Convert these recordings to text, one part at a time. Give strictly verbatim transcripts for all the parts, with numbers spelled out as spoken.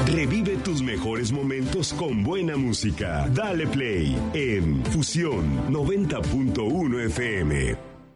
Revive tus mejores momentos con buena música. Dale Play en Fusión noventa punto uno F M.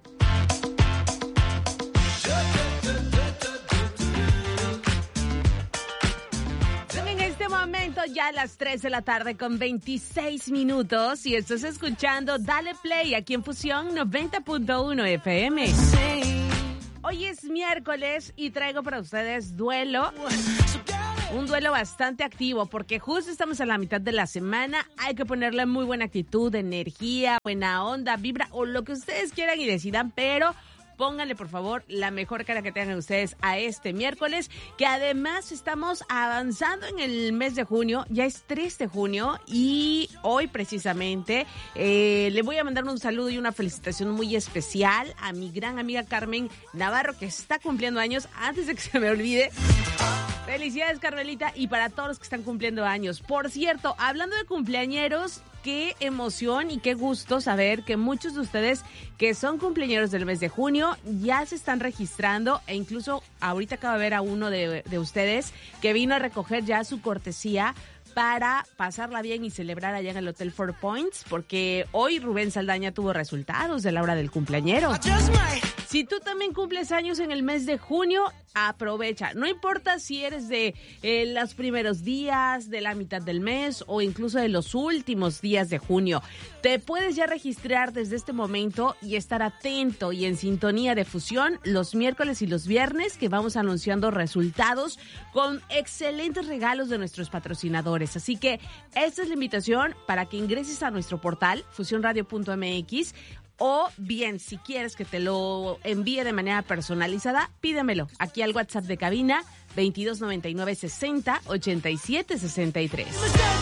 En este momento ya a las tres de la tarde con veintiséis minutos y estás escuchando Dale Play aquí en Fusión noventa punto uno F M. Hoy es miércoles y traigo para ustedes duelo. Un duelo bastante activo porque justo estamos a la mitad de la semana. Hay que ponerle muy buena actitud, energía, buena onda, vibra o lo que ustedes quieran y decidan, pero pónganle por favor la mejor cara que tengan ustedes a este miércoles, que además estamos avanzando en el mes de junio. Ya es tres de junio y hoy precisamente eh, le voy a mandar un saludo y una felicitación muy especial a mi gran amiga Carmen Navarro, que está cumpliendo años. Antes de que se me olvide, felicidades, Carmelita, y para todos los que están cumpliendo años. Por cierto, hablando de cumpleañeros, qué emoción y qué gusto saber que muchos de ustedes que son cumpleañeros del mes de junio ya se están registrando, e incluso ahorita acabo de ver a uno de, de ustedes que vino a recoger ya su cortesía para pasarla bien y celebrar allá en el Hotel Four Points, porque hoy Rubén Saldaña tuvo resultados de la hora del cumpleañero. Si tú también cumples años en el mes de junio, aprovecha. No importa si eres de eh, los primeros días, de la mitad del mes o incluso de los últimos días de junio. Te puedes ya registrar desde este momento y estar atento y en sintonía de Fusión los miércoles y los viernes, que vamos anunciando resultados con excelentes regalos de nuestros patrocinadores. Así que esta es la invitación para que ingreses a nuestro portal fusión radio punto m x. O bien, si quieres que te lo envíe de manera personalizada, pídemelo aquí al WhatsApp de cabina veintidós noventa y nueve sesenta ochenta y siete sesenta y tres.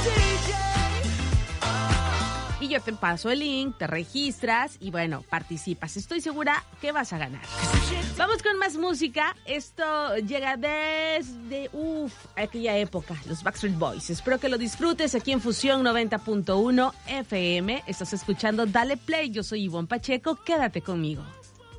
Y yo te paso el link, te registras y bueno, participas. Estoy segura que vas a ganar. Vamos con más música. Esto llega desde, uff, aquella época, los Backstreet Boys. Espero que lo disfrutes aquí en Fusión noventa punto uno F M. Estás escuchando Dale Play. Yo soy Ivonne Pacheco. Quédate conmigo.